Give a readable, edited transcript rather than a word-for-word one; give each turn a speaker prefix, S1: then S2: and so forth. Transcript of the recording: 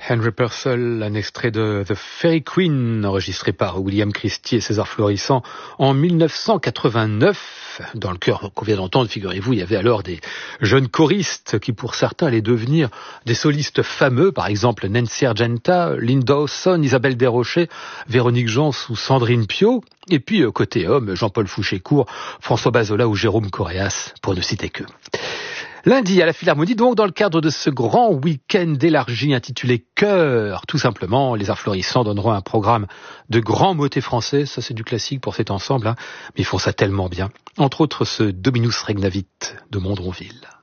S1: Henry Purcell, un extrait de The Fairy Queen, enregistré par William Christie et César Florissant en 1989. Dans le chœur qu'on vient d'entendre, figurez-vous, il y avait alors des jeunes choristes qui, pour certains, allaient devenir des solistes fameux, par exemple Nancy Argenta, Linda Dawson, Isabelle Desrochers, Véronique Jans ou Sandrine Piau. Et puis, côté homme, Jean-Paul Fouchécourt, François Bazola ou Jérôme Coréas, pour ne citer qu'eux. Lundi, à la Philharmonie, donc, dans le cadre de ce grand week-end élargi intitulé Chœur, tout simplement, les Arts Florissants donneront un programme de grands motets français. Ça, c'est du classique pour cet ensemble, hein, mais ils font ça tellement bien. Entre autres, ce Dominus Regnavit de Mondronville.